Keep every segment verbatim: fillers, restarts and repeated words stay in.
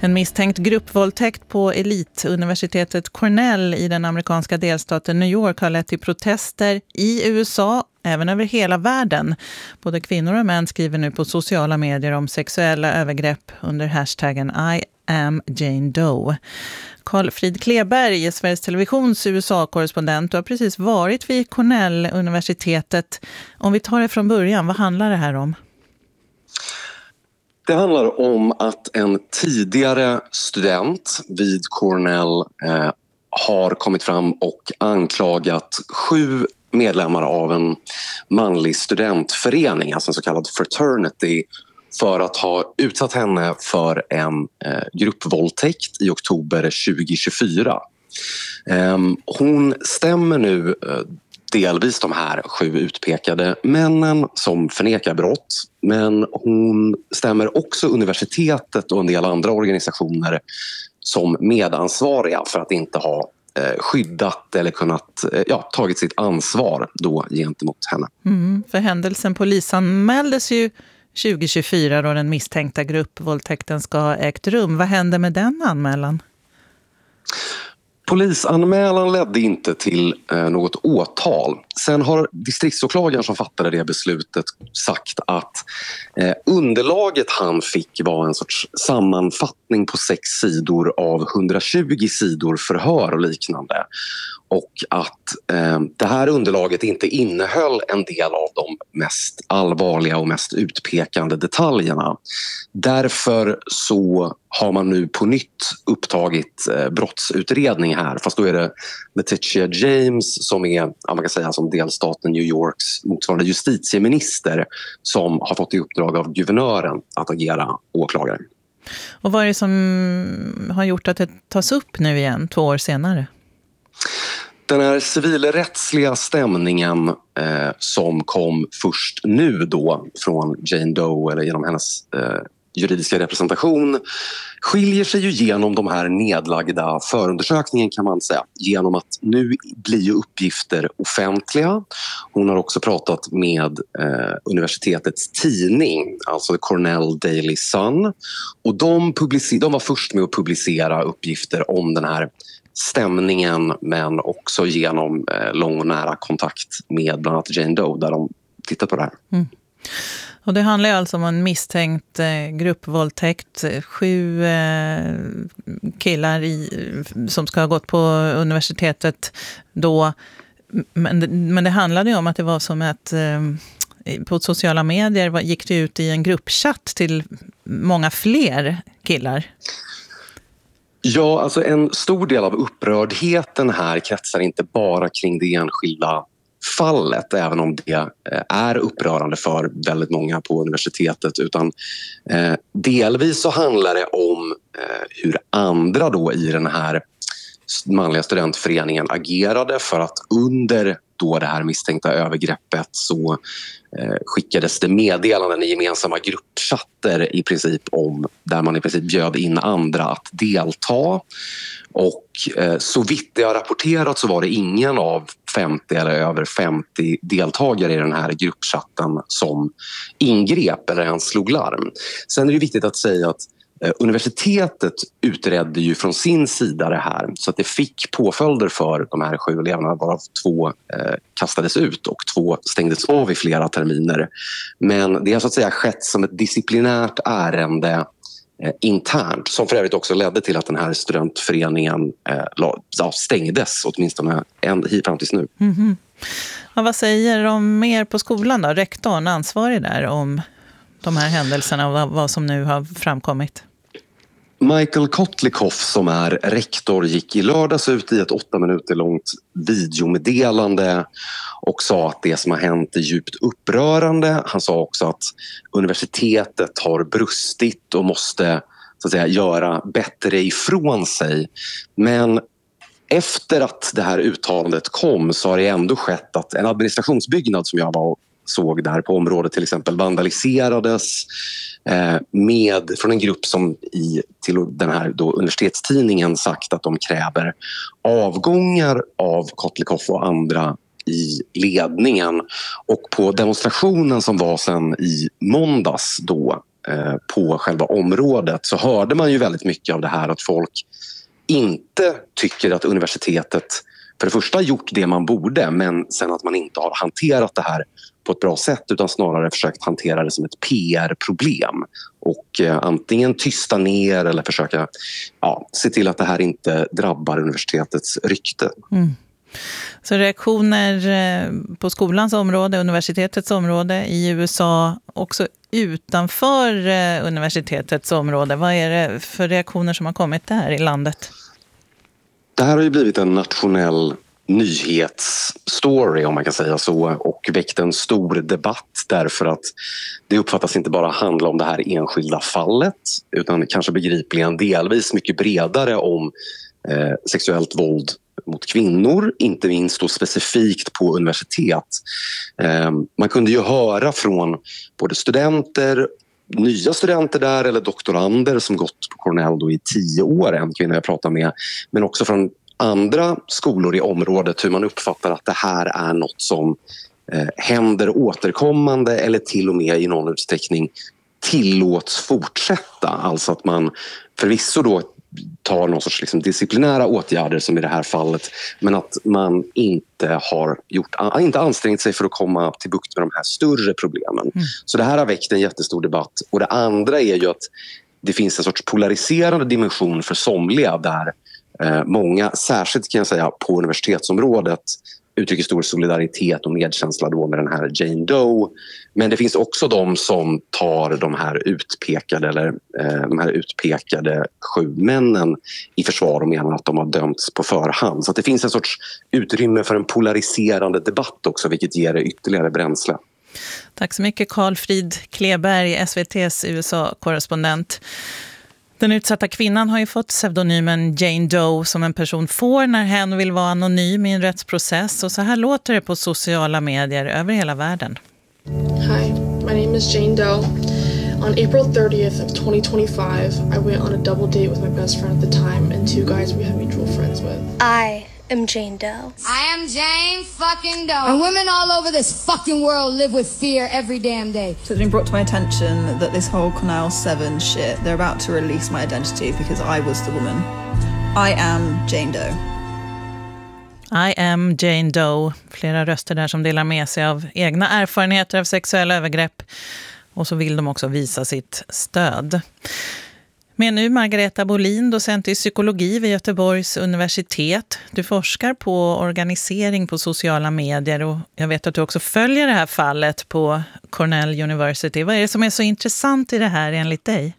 En misstänkt gruppvåldtäkt på elituniversitetet Cornell i den amerikanska delstaten New York har lett till protester i U S A, även över hela världen. Både kvinnor och män skriver nu på sociala medier om sexuella övergrepp under hashtaggen I am Jane Doe. Carl-Frid Kleberg, Sveriges Televisions U S A-korrespondent, du har precis varit vid Cornell-universitetet. Om vi tar det från början, vad handlar det här om? Det handlar om att en tidigare student vid Cornell eh, har kommit fram och anklagat sju medlemmar av en manlig studentförening, alltså en så kallad fraternity, för att ha utsatt henne för en eh, gruppvåldtäkt i oktober tjugohundratjugofyra. Eh, hon stämmer nu eh, delvis de här sju utpekade männen som förnekar brott, men hon stämmer också universitetet och en del andra organisationer som medansvariga för att inte ha eh, skyddat eller kunnat eh, ja, tagit sitt ansvar då gentemot henne. Mm, för händelsen polisanmäldes ju tjugohundratjugofyra då den misstänkta gruppvåldtäkten ska ha ägt rum. Vad hände med den anmälan? Polisanmälan ledde inte till eh, något åtal. Sen har distriktsåklagaren som fattade det beslutet sagt att eh, underlaget han fick var en sorts sammanfattning på sex sidor av hundratjugo sidor förhör och liknande. Och att eh, det här underlaget inte innehöll en del av de mest allvarliga och mest utpekande detaljerna. Därför så har man nu på nytt upptagit eh, brottsutredning här. Fast då är det Letitia James som är, man kan säga, som delstaten New Yorks motsvarande justitieminister som har fått i uppdrag av guvernören att agera åklagare. Och vad är det som har gjort att det tas upp nu igen, två år senare? Den här civilrättsliga stämningen eh, som kom först nu då från Jane Doe eller genom hennes eh, juridiska representation skiljer sig ju genom de här nedlagda förundersökningen, kan man säga, genom att nu blir ju uppgifter offentliga. Hon har också pratat med eh, universitetets tidning, alltså The Cornell Daily Sun, och de, publicer- de var först med att publicera uppgifter om den här stämningen, men också genom eh, lång och nära kontakt med bland annat Jane Doe där de tittar på det här. Mm. Och det handlar ju alltså om en misstänkt eh, gruppvåldtäkt. Sju eh, killar i, som ska ha gått på universitetet då. Men, men det handlade ju om att det var som att eh, på sociala medier gick det ut i en gruppchatt till många fler killar. Ja, alltså en stor del av upprördheten här kretsar inte bara kring det enskilda fallet, även om det är upprörande för väldigt många på universitetet, utan eh, delvis så handlar det om eh, hur andra då i den här manliga studentföreningen agerade, för att under då det här misstänkta övergreppet så eh, skickades det meddelanden i gemensamma gruppchatter i princip om, där man i princip bjöd in andra att delta. Och eh, så vitt det har rapporterat så var det ingen av femtio eller över femtio deltagare i den här gruppchatten som ingrep eller ens slog larm. Sen är det viktigt att säga att eh, universitetet utredde ju från sin sida det här, så att det fick påföljder för de här sju eleverna, varav två eh, kastades ut och två stängdes av i flera terminer. Men det har så att säga skett som ett disciplinärt ärende Eh, internt, som för övrigt också ledde till att den här studentföreningen eh, stängdes åtminstone en, fram tills nu. Mm-hmm. Ja, vad säger de mer på skolan då? Rektorn ansvarig där om de här händelserna och vad, vad som nu har framkommit? Michael Kotlikoff som är rektor gick i lördags ut i ett åtta minuter långt videomeddelande och sa att det som har hänt är djupt upprörande. Han sa också att universitetet har brustit och måste så att säga göra bättre ifrån sig. Men efter att det här uttalandet kom så har det ändå skett att en administrationsbyggnad som jag var såg där på området till exempel vandaliserades eh, med, från en grupp som i, till den här då universitetstidningen sagt att de kräver avgångar av Kotlikoff och andra i ledningen. Och på demonstrationen som var sen i måndags då eh, på själva området så hörde man ju väldigt mycket av det här att folk inte tycker att universitetet för det första gjort det man borde, men sen att man inte har hanterat det här på ett bra sätt utan snarare försökt hantera det som ett P R-problem och eh, antingen tysta ner eller försöka ja, se till att det här inte drabbar universitetets rykte. Mm. Så reaktioner på skolans område, universitetets område i U S A, också utanför universitetets område. Vad är det för reaktioner som har kommit där i landet? Det här har ju blivit en nationell nyhetsstory om man kan säga så och väckt en stor debatt därför att det uppfattas inte bara handla om det här enskilda fallet utan kanske begripligen delvis mycket bredare om eh, sexuellt våld mot kvinnor, inte minst då specifikt på universitet. Eh, man kunde ju höra från både studenter, nya studenter där eller doktorander som gått på Cornell då i tio år, en kvinna jag pratade med, men också från andra skolor i området hur man uppfattar att det här är något som eh, händer återkommande eller till och med i någon utsträckning tillåts fortsätta. Alltså att man förvisso då tar någon sorts liksom disciplinära åtgärder som i det här fallet men att man inte har gjort, inte ansträngt sig för att komma till bukt med de här större problemen. Mm. Så det här har väckt en jättestor debatt. Och det andra är ju att det finns en sorts polariserande dimension för somliga där eh, många, särskilt kan jag säga på universitetsområdet, uttrycker stor solidaritet och medkänsla då med den här Jane Doe. Men det finns också de som tar de här utpekade eller eh, de här utpekade sju männen i försvar och menar att de har dömts på förhand. Så att det finns en sorts utrymme för en polariserande debatt också, vilket ger det ytterligare bränsle. Tack så mycket Carl Frid Kleberg, S V T:s U S A-korrespondent. Den utsatta kvinnan har ju fått pseudonymen Jane Doe som en person får när hen vill vara anonym i en rättsprocess. Och så här låter det på sociala medier över hela världen. Hi, my name is Jane Doe. On April thirtieth of twenty twenty-five, I went on a double date with my best friend at the time and two guys we have mutual friends with. I am Jane Doe. I am Jane fucking Doe. And women all over this fucking world live with fear every damn day. So it's been brought to my attention that this whole Cornell seven shit, they're about to release my identity because I was the woman. I am Jane Doe. I am Jane Doe. Flera röster där som delar med sig av egna erfarenheter av sexuella övergrepp. Och så vill de också visa sitt stöd. Men nu Margareta Bolin, docent i psykologi vid Göteborgs universitet. Du forskar på organisering på sociala medier och jag vet att du också följer det här fallet på Cornell University. Vad är det som är så intressant i det här enligt dig?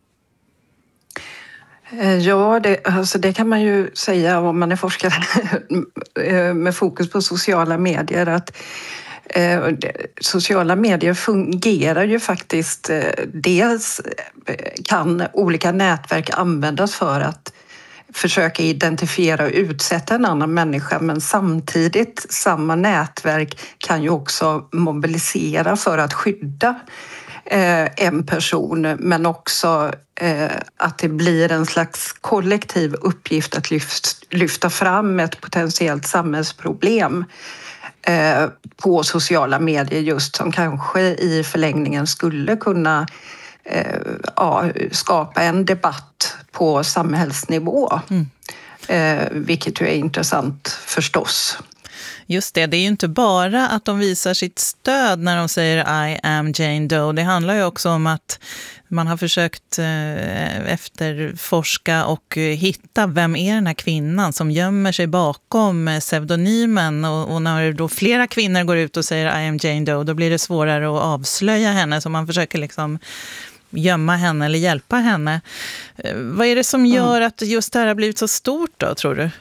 Ja, det, alltså det kan man ju säga om man är forskare med fokus på sociala medier att Eh, sociala medier fungerar ju faktiskt, eh, dels kan olika nätverk användas för att försöka identifiera och utsätta en annan människa, men samtidigt samma nätverk kan ju också mobilisera för att skydda eh, en person, men också eh, att det blir en slags kollektiv uppgift att lyft, lyfta fram ett potentiellt samhällsproblem på sociala medier just som kanske i förlängningen skulle kunna eh, ja, skapa en debatt på samhällsnivå. Mm. Eh, vilket ju är intressant förstås. Just det, det är ju inte bara att de visar sitt stöd när de säger I am Jane Doe. Det handlar ju också om att man har försökt eh, efterforska och hitta vem är den här kvinnan som gömmer sig bakom pseudonymen. Och, och när då flera kvinnor går ut och säger I am Jane Doe, då blir det svårare att avslöja henne. Så man försöker liksom gömma henne eller hjälpa henne. Eh, vad är det som gör mm. att just det här har blivit så stort då, tror du?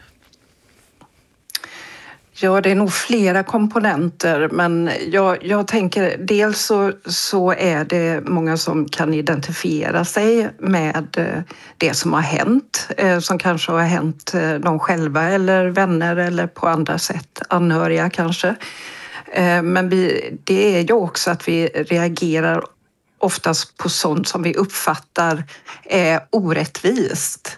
Ja, det är nog flera komponenter, men jag, jag tänker dels så, så är det många som kan identifiera sig med det som har hänt, som kanske har hänt dem själva eller vänner eller på andra sätt, anhöriga kanske. Men vi, det är ju också att vi reagerar oftast på sånt som vi uppfattar är orättvist.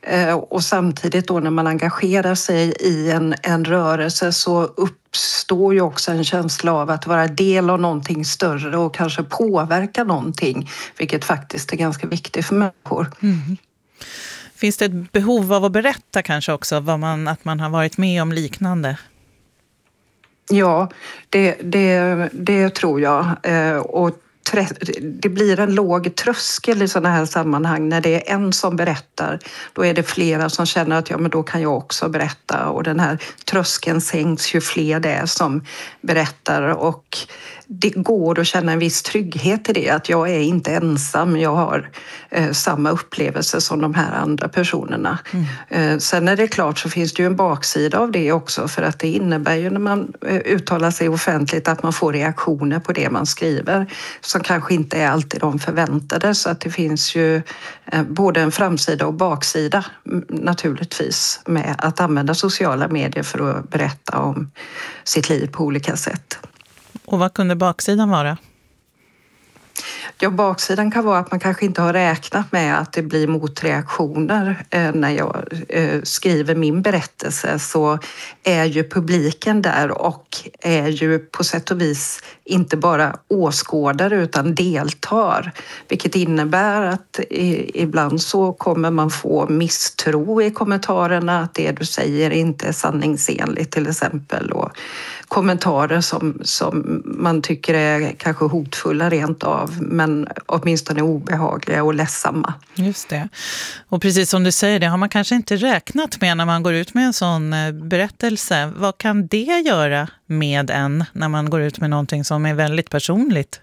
Och samtidigt då när man engagerar sig i en, en rörelse så uppstår ju också en känsla av att vara del av någonting större och kanske påverka någonting, vilket faktiskt är ganska viktigt för människor. Mm. Finns det ett behov av att berätta kanske också vad man, att man har varit med om liknande? Ja, det, det, det tror jag. Och det blir en låg tröskel i sådana här sammanhang. När det är en som berättar, då är det flera som känner att ja, men då kan jag också berätta. Och den här tröskeln sänks ju fler det är som berättar. Och det går att känna en viss trygghet i det. Att jag är inte ensam, jag har eh, samma upplevelse som de här andra personerna. Mm. Eh, sen är det klart så finns det ju en baksida av det också. För att det innebär ju när man eh, uttalar sig offentligt att man får reaktioner på det man skriver. Som kanske inte är alltid de förväntade. Så att det finns ju eh, både en framsida och baksida naturligtvis. Med att använda sociala medier för att berätta om sitt liv på olika sätt. Och vad kunde baksidan vara? Ja, baksidan kan vara att man kanske inte har räknat med att det blir motreaktioner. Eh, när jag eh, skriver min berättelse så är ju publiken där och är ju på sätt och vis inte bara åskådare utan deltar. Vilket innebär att i, ibland så kommer man få misstro i kommentarerna, att det du säger inte är sanningsenligt till exempel. Och kommentarer som, som man tycker är kanske hotfulla rent av, men åtminstone obehagliga och ledsamma. Just det. Och precis som du säger, det har man kanske inte räknat med när man går ut med en sån berättelse. Vad kan det göra med en när man går ut med någonting som är väldigt personligt?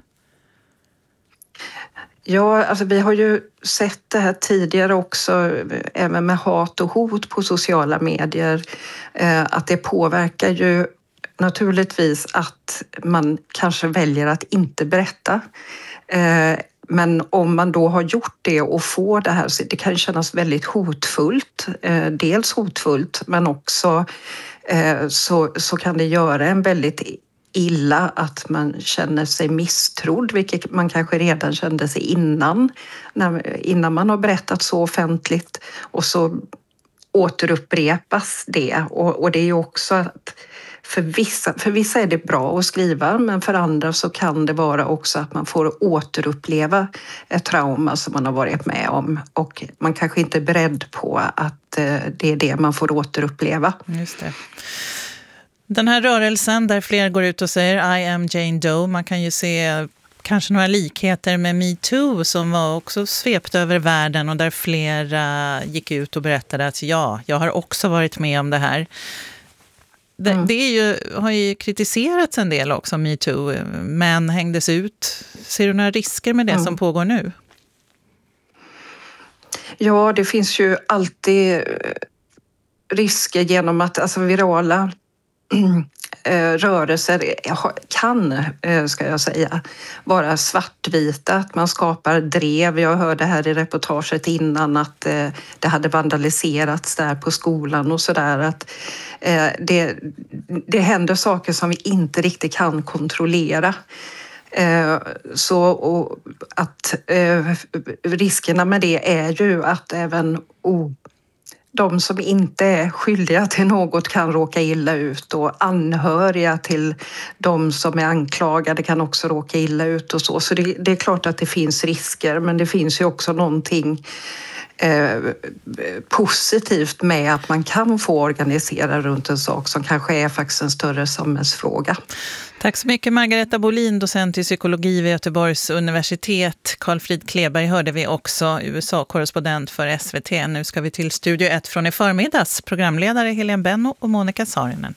Ja, alltså vi har ju sett det här tidigare också, även med hat och hot på sociala medier, att det påverkar ju naturligtvis att man kanske väljer att inte berätta. Men om man då har gjort det och får det här, så det kan kännas väldigt hotfullt. Dels hotfullt, men också så, så kan det göra en väldigt illa att man känner sig misstrodd, vilket man kanske redan kände sig innan, när, innan man har berättat så offentligt. Och så återupprepas det. Och, och det är ju också att För vissa, för vissa är det bra att skriva, men för andra så kan det vara också att man får återuppleva ett trauma som man har varit med om. Och man kanske inte är beredd på att det är det man får återuppleva. Just det. Den här rörelsen där fler går ut och säger I am Jane Doe, man kan ju se kanske några likheter med Me Too som var också svept över världen och där flera gick ut och berättade att ja, jag har också varit med om det här. Det, mm. det är ju, har ju kritiserats en del också, Me Too, men hängdes ut. Ser du några risker med det mm. som pågår nu? Ja, det finns ju alltid risker genom att alltså virala rörelser kan, ska jag säga, vara svartvita, att man skapar drev. Jag hörde här i reportaget innan att det hade vandaliserats där på skolan och sådär, att det, det händer saker som vi inte riktigt kan kontrollera. Så och att riskerna med det är ju att även o de som inte är skyldiga till något kan råka illa ut, och anhöriga till de som är anklagade kan också råka illa ut och så. Så det, det är klart att det finns risker, men det finns ju också någonting eh, positivt med att man kan få organisera runt en sak som kanske är faktiskt en större samhällsfråga. Tack så mycket Margareta Bolin, docent i psykologi vid Göteborgs universitet. Carl-Frid Kleberg hörde vi också, U S A-korrespondent för S V T. Nu ska vi till Studio ett från i förmiddags. Programledare Helene Benno och Monica Saarinen.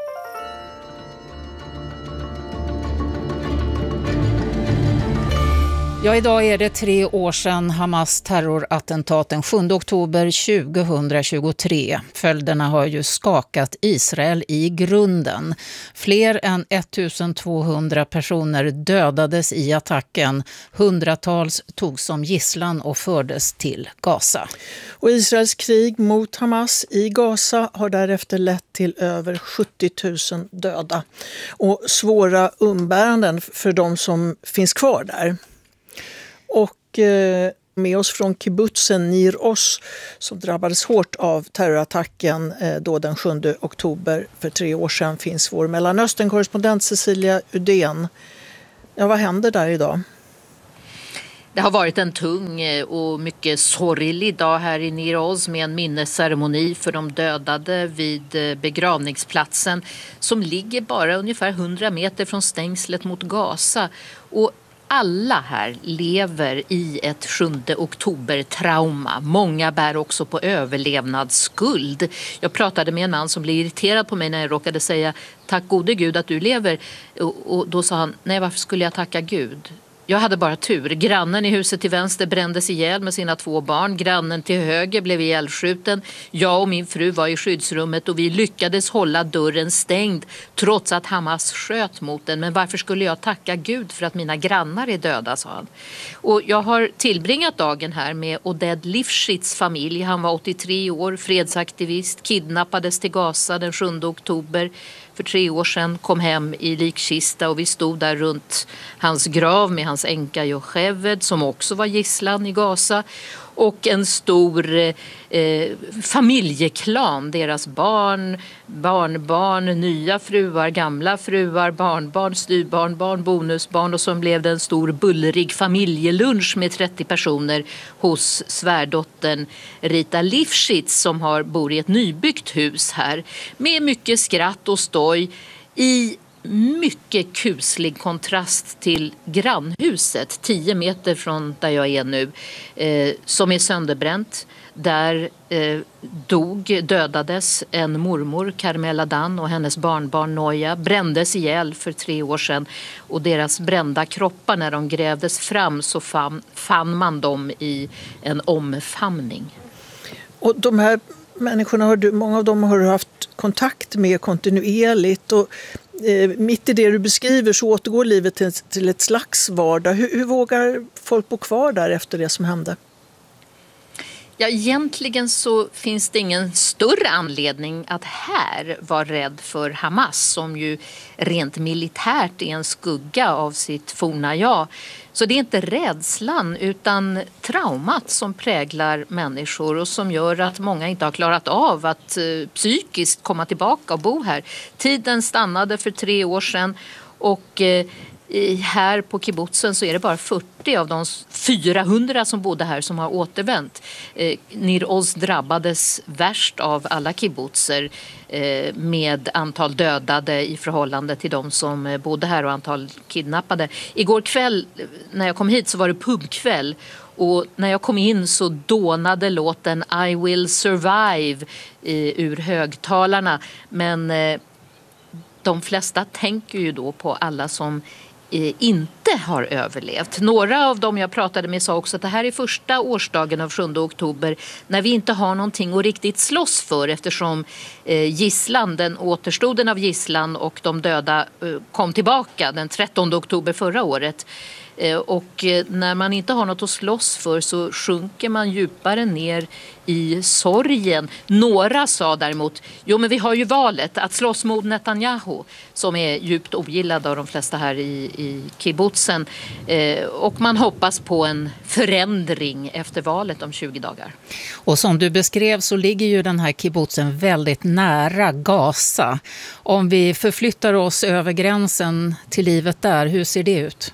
Ja, idag är det tre år sedan Hamas terrorattentat den sjunde oktober tjugohundratjugotre. Följderna har ju skakat Israel i grunden. Fler än ettusentvåhundra personer dödades i attacken. Hundratals togs som gisslan och fördes till Gaza. Och Israels krig mot Hamas i Gaza har därefter lett till över sjuttio tusen döda och svåra umbäranden för de som finns kvar där. Och eh, Med oss från kibbutzen Nir Oz som drabbades hårt av terrorattacken då den sjunde oktober för tre år sedan finns vår Mellanöstern-korrespondent Cecilia Udén. Ja, vad händer där idag? Det har varit en tung och mycket sorglig dag här i Nir Oz med en minnesceremoni för de dödade vid begravningsplatsen som ligger bara ungefär hundra meter från stängslet mot Gaza. Och alla här lever i ett sjunde oktober-trauma. Många bär också på överlevnadsskuld. Jag pratade med en man som blev irriterad på mig när jag råkade säga tack gode Gud att du lever. Och då sa han, nej varför skulle jag tacka Gud? Jag hade bara tur. Grannen i huset till vänster brändes ihjäl med sina två barn. Grannen till höger blev ihjälskjuten. Jag och min fru var i skyddsrummet och vi lyckades hålla dörren stängd trots att Hamas sköt mot den. Men varför skulle jag tacka Gud för att mina grannar är döda, sa han. Och jag har tillbringat dagen här med Oded Lifshitz familj. Han var åttiotre år, fredsaktivist, kidnappades till Gaza den sjunde oktober. För tre år sedan kom hem i likkista och vi stod där runt hans grav med hans änka Yocheved som också var gisslan i Gaza. Och en stor eh, familjeklan, deras barn, barnbarn, nya fruar, gamla fruar, barnbarn, styvbarnbarn, bonusbarn och så blev det en stor bullrig familjelunch med trettio personer hos svärdottern Rita Lifshitz som har, bor i ett nybyggt hus här med mycket skratt och stoj i mycket kuslig kontrast till grannhuset tio meter från där jag är nu eh, som är sönderbränt. Där eh, dog, dödades en mormor, Carmela Dan, och hennes barnbarn Noja brändes ihjäl för tre år sedan. Och deras brända kroppar, när de grävdes fram så fann, fann man dem i en omfamning. Och de här människorna, har du, många av dem har du haft kontakt med kontinuerligt och eh, mitt i det du beskriver så återgår livet till, till ett slags vardag. Hur, hur vågar folk bo kvar där efter det som hände? Ja, egentligen så finns det ingen större anledning att här vara rädd för Hamas som ju rent militärt är en skugga av sitt forna jag. Så det är inte rädslan utan traumat som präglar människor och som gör att många inte har klarat av att eh, psykiskt komma tillbaka och bo här. Tiden stannade för tre år sedan och eh, här på kibbutzen så är det bara fyrtio av de fyrahundra som bodde här som har återvänt. Eh, Nir Oz drabbades värst av alla kibbutzer eh, med antal dödade i förhållande till de som bodde här och antal kidnappade. Igår kväll när jag kom hit så var det pubkväll och när jag kom in så dånade låten I Will Survive eh, ur högtalarna. Men eh, de flesta tänker ju då på alla som inte har överlevt. Några av dem jag pratade med sa också att det här är första årsdagen av sjunde oktober när vi inte har någonting att riktigt slåss för eftersom gisslan, den återstoden av gisslan och de döda kom tillbaka den trettonde oktober förra året. Och när man inte har något att slåss för så sjunker man djupare ner i sorgen. Några sa däremot, jo men vi har ju valet att slåss mot Netanyahu som är djupt ogillad av de flesta här i, i kibbutzen. Eh, och man hoppas på en förändring efter valet om tjugo dagar. Och som du beskrev så ligger ju den här kibbutzen väldigt nära Gaza. Om vi förflyttar oss över gränsen till livet där, hur ser det ut?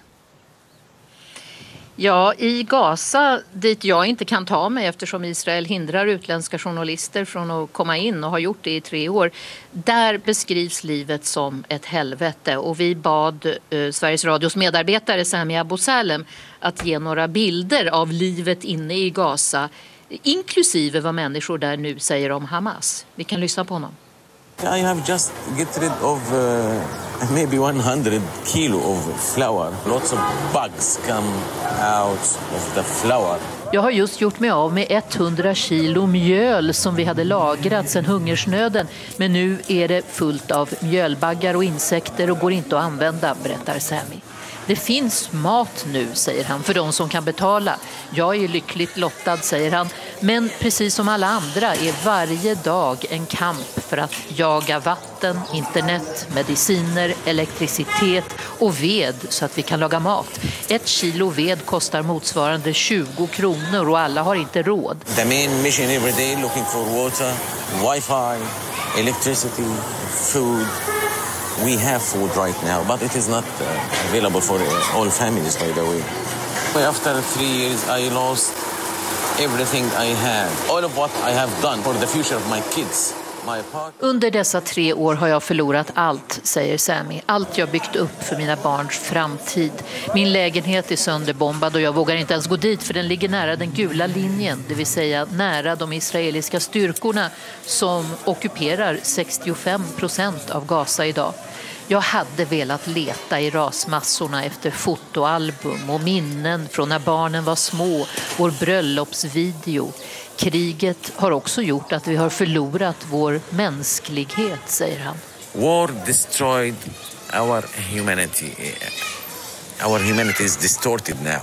Ja, i Gaza, dit jag inte kan ta mig eftersom Israel hindrar utländska journalister från att komma in och har gjort det i tre år. Där beskrivs livet som ett helvete och vi bad eh, Sveriges Radios medarbetare Sami Abu Salem att ge några bilder av livet inne i Gaza, inklusive vad människor där nu säger om Hamas. Vi kan lyssna på honom. I have just get rid of uh, maybe one hundred kilo of flour. Lots of bugs come out of the flour. Jag har just gjort mig av med hundra kilo mjöl som vi hade lagrat sedan hungersnöden. Men nu är det fullt av mjölbaggar och insekter och går inte att använda, berättar Sami. Det finns mat nu, säger han, för de som kan betala. Jag är lyckligt lottad, säger han. Men precis som alla andra är varje dag en kamp för att jaga vatten, internet, mediciner, elektricitet och ved så att vi kan laga mat. Ett kilo ved kostar motsvarande tjugo kronor och alla har inte råd. The main mission every day looking for water, wifi, electricity, food. We have food right now, but it is not uh, available for all families, by the way. After three years, I lost everything I had. All of what I have done for the future of my kids. My Under dessa tre år har jag förlorat allt, säger Sammy. Allt jag byggt upp för mina barns framtid. Min lägenhet är sönderbombad och jag vågar inte ens gå dit för den ligger nära den gula linjen. Det vill säga nära de israeliska styrkorna som ockuperar sextiofem procent av Gaza idag. Jag hade velat leta i rasmassorna efter fotoalbum och minnen från när barnen var små, vår bröllopsvideo. Kriget har också gjort att vi har förlorat vår mänsklighet, säger han. War destroyed our humanity. Our humanity is distorted now.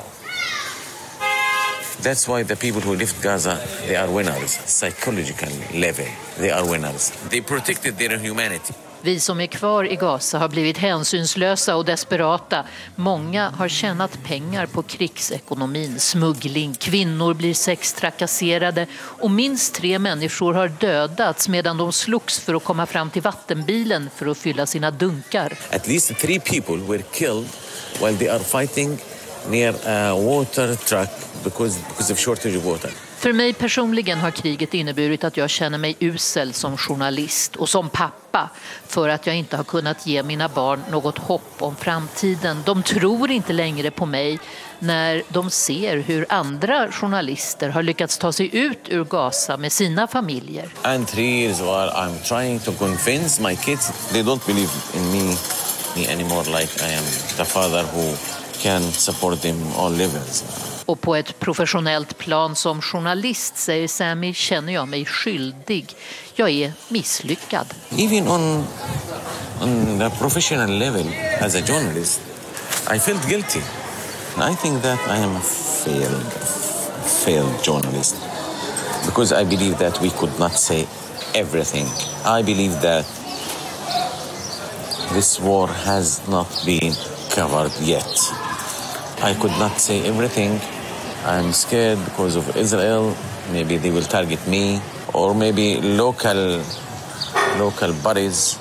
That's why the people who left Gaza, they are winners. Psychological level, they are winners. They protected their humanity. Vi som är kvar i Gaza har blivit hänsynslösa och desperata. Många har tjänat pengar på krigsekonomin, smuggling, kvinnor blir sextrakasserade och minst tre människor har dödats medan de slogs för att komma fram till vattenbilen för att fylla sina dunkar. At least three people were killed while they are fighting near a water truck because, because of shortage of water. För mig personligen har kriget inneburit att jag känner mig usel som journalist och som pappa för att jag inte har kunnat ge mina barn något hopp om framtiden. De tror inte längre på mig när de ser hur andra journalister har lyckats ta sig ut ur Gaza med sina familjer. And three years while I'm trying to convince my kids, they don't believe in me, me anymore like I am the father who can support them all levels. Och på ett professionellt plan som journalist, säger Sammy, känner jag mig skyldig. Jag är misslyckad. Even on, on the professional level as a journalist, I felt guilty. I think that I am a failed, failed journalist. Because I believe that we could not say everything. I believe that this war has not been covered yet. I could not say everything. I'm scared because of Israel. Maybe they will target me, or maybe local local bodies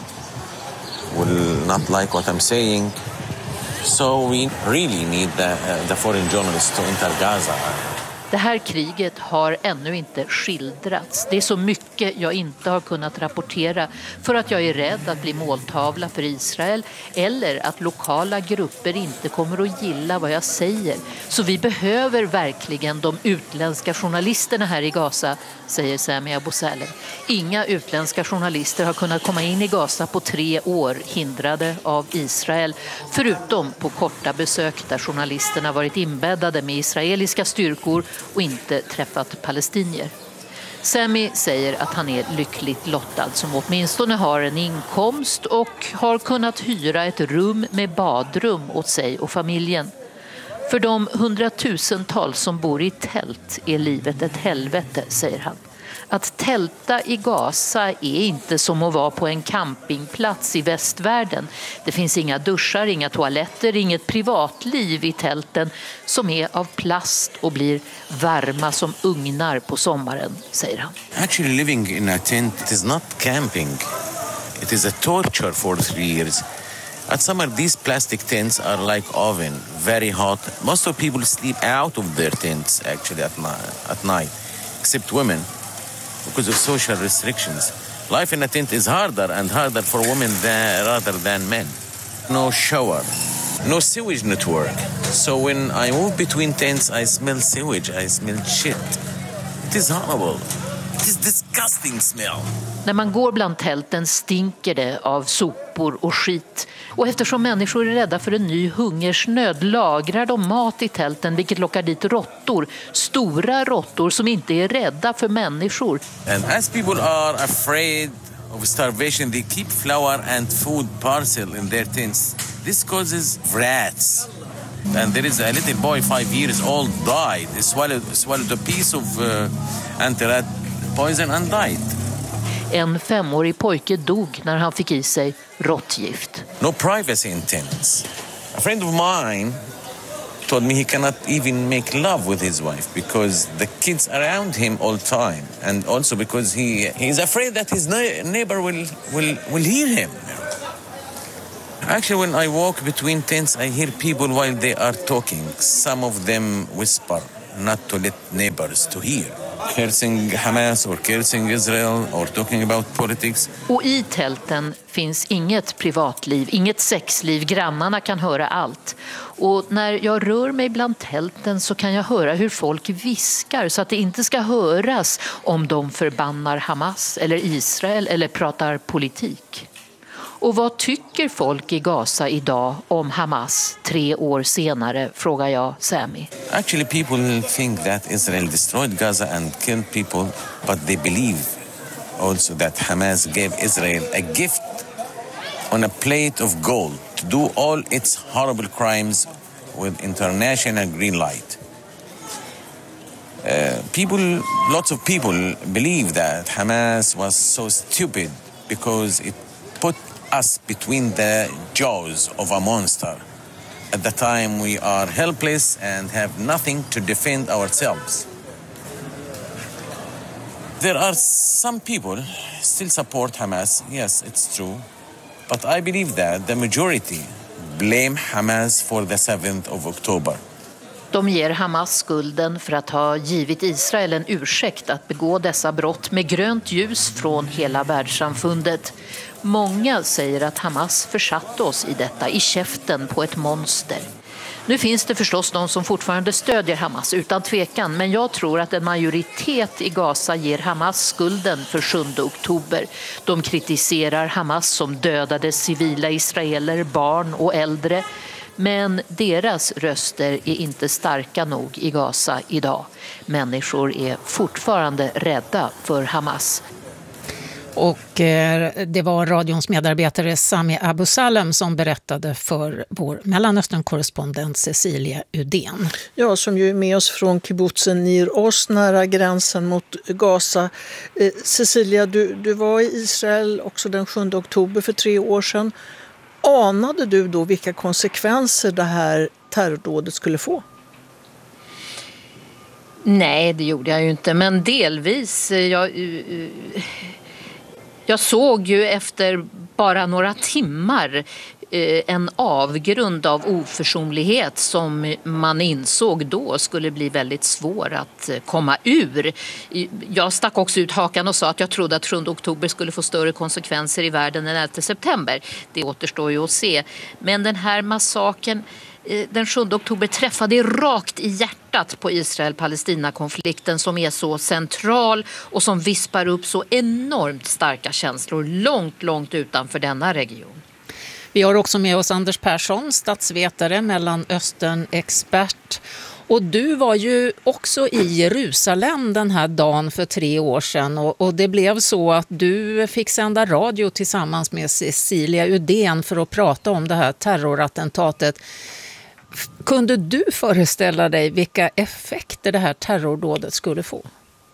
will not like what I'm saying. So we really need the, uh, the foreign journalists to enter Gaza. Det här kriget har ännu inte skildrats. Det är så mycket jag inte har kunnat rapportera för att jag är rädd att bli måltavla för Israel eller att lokala grupper inte kommer att gilla vad jag säger. Så vi behöver verkligen de utländska journalisterna här i Gaza, säger Sami Abu Salem. Inga utländska journalister har kunnat komma in i Gaza på tre år hindrade av Israel, förutom på korta besök där journalisterna varit inbäddade med israeliska styrkor och inte träffat palestinier. Sami säger att han är lyckligt lottad som åtminstone har en inkomst och har kunnat hyra ett rum med badrum åt sig och familjen. För de hundratusentals som bor i tält är livet ett helvete, säger han. Att tälta i Gaza är inte som att vara på en campingplats i västvärlden. Det finns inga duschar, inga toaletter, inget privatliv i tälten som är av plast och blir varma som ugnar på sommaren, säger han. Actually living in a tent is not camping. It is a torture for three years. At summer, these plastic tents are like oven, very hot. Most of people sleep out of their tents actually at, ni- at night, except women. Because of social restrictions. Life in a tent is harder and harder for women than, rather than men. No shower, no sewage network. So when I move between tents, I smell sewage, I smell shit. It is horrible. It is disgusting smell. När man går bland tälten stinker det av sopor och skit. Och eftersom människor är rädda för en ny hungersnöd lagrar de mat i tälten, vilket lockar dit råttor. Stora råttor som inte är rädda för människor. And as people are afraid of starvation, they keep flour and food parcel in their tents. This causes rats. And there is a little boy, five years old, died. He swallowed, swallowed a piece of uh, anti-rat poison and died. En femårig pojke dog när han fick i sig råttgift. No privacy in tents. A friend of mine told me he cannot even make love with his wife because the kids are around him all the time, and also because he he's afraid that his neighbor will will will hear him. Actually, when I walk between tents, I hear people while they are talking. Some of them whisper, not to let neighbors to hear. Cursing Hamas or cursing Israel or talking about politics. Och i tälten finns inget privatliv, inget sexliv. Grannarna kan höra allt. Och när jag rör mig bland tälten så kan jag höra hur folk viskar så att det inte ska höras om de förbannar Hamas eller Israel eller pratar politik. Och vad tycker folk i Gaza idag om Hamas tre år senare, frågar jag Sami. Actually, people think that Israel destroyed Gaza and killed people, but they believe also that Hamas gave Israel a gift on a plate of gold to do all its horrible crimes with international green light. Uh, people, lots of people believe that Hamas was so stupid because it put us between the jaws of a monster. At the time we are helpless and have nothing to defend ourselves. There are some people still support Hamas. Yes, it's true. But I believe that the majority blame Hamas for the seventh of October. De ger Hamas skulden för att ha givit Israel en ursäkt att begå dessa brott med grönt ljus från hela världssamfundet. Många säger att Hamas försatte oss i detta, i käften på ett monster. Nu finns det förstås de som fortfarande stödjer Hamas utan tvekan, men jag tror att en majoritet i Gaza ger Hamas skulden för sjunde oktober. De kritiserar Hamas som dödade civila israeler, barn och äldre. Men deras röster är inte starka nog i Gaza idag. Människor är fortfarande rädda för Hamas. Och eh, det var radions medarbetare Sami Abu Salem som berättade för vår Mellanöstern-korrespondent Cecilia Udén. Ja, som ju är med oss från kibbutzen Nir Oz, nära gränsen mot Gaza. Eh, Cecilia, du, du var i Israel också den sjunde oktober för tre år sedan. Anade du då vilka konsekvenser det här terrordådet skulle få? Nej, det gjorde jag ju inte, men delvis. Jag, jag såg ju efter bara några timmar en avgrund av oförsonlighet som man insåg då skulle bli väldigt svår att komma ur. Jag stack också ut hakan och sa att jag trodde att sjunde oktober skulle få större konsekvenser i världen än elfte september. Det återstår ju att se. Men den här massaken den sjunde oktober träffade rakt i hjärtat på Israel-Palestina-konflikten som är så central och som vispar upp så enormt starka känslor långt, långt utanför denna region. Vi har också med oss Anders Persson, statsvetare, Mellanöstern-expert. Och du var ju också i Jerusalem den här dagen för tre år sedan. Och, och det blev så att du fick sända radio tillsammans med Cecilia Udén för att prata om det här terrorattentatet. Kunde du föreställa dig vilka effekter det här terrordådet skulle få?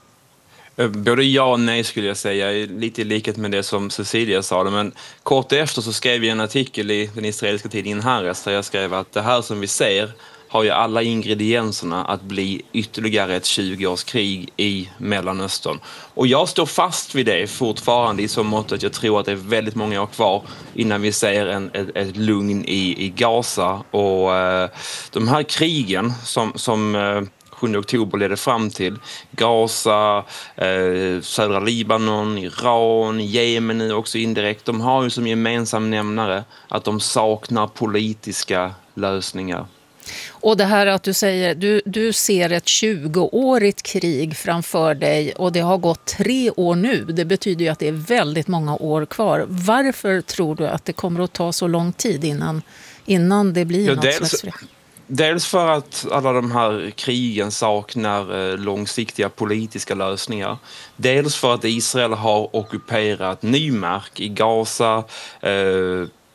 Både ja och nej skulle jag säga, lite i likhet med det som Cecilia sa. Men kort efter så skrev jag en artikel i den israeliska tidningen Haaretz där jag skrev att det här som vi ser har ju alla ingredienserna att bli ytterligare ett tjugo-årskrig i Mellanöstern. Och jag står fast vid det fortfarande i så mått att jag tror att det är väldigt många år kvar innan vi ser en, ett, ett lugn i, i Gaza. Och eh, de här krigen som... som eh, sjunde oktober ledde fram till Gaza, eh, södra Libanon, Iran, Jemen nu också indirekt. De har ju som gemensam nämnare att de saknar politiska lösningar. Och det här att du säger, du, du ser ett tjugo-årigt krig framför dig och det har gått tre år nu. Det betyder ju att det är väldigt många år kvar. Varför tror du att det kommer att ta så lång tid innan, innan det blir ja, något dels, slags fred? Dels för att alla de här krigen saknar eh, långsiktiga politiska lösningar. Dels för att Israel har ockuperat ny mark i Gaza, eh,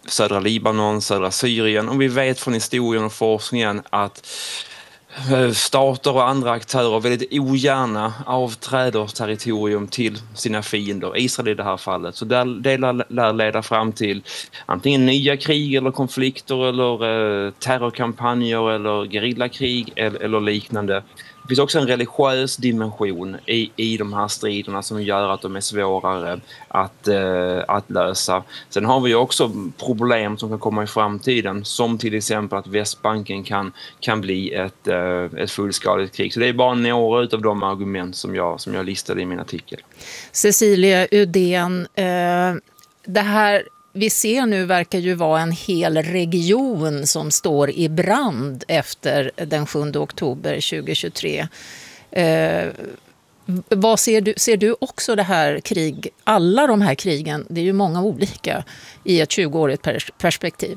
södra Libanon, södra Syrien. Och vi vet från historien och forskningen att stater och andra aktörer väldigt ogärna avträder territorium till sina fiender, Israel i det här fallet. Så där, det lär leda fram till antingen nya krig eller konflikter eller eh, terrorkampanjer eller gerillakrig eller, eller liknande. Det finns också en religiös dimension i, i de här striderna som gör att de är svårare att, eh, att lösa. Sen har vi också problem som kan komma i framtiden, som till exempel att Västbanken kan, kan bli ett, eh, ett fullskaligt krig. Så det är bara några av de argument som jag, som jag listade i min artikel. Cecilia Uddén, eh, det här vi ser nu verkar ju vara en hel region som står i brand efter den sjunde oktober tjugohundratjugotre. Eh, vad ser du, ser du också det här krig, alla de här krigen, det är ju många olika i ett tjugoårigt perspektiv?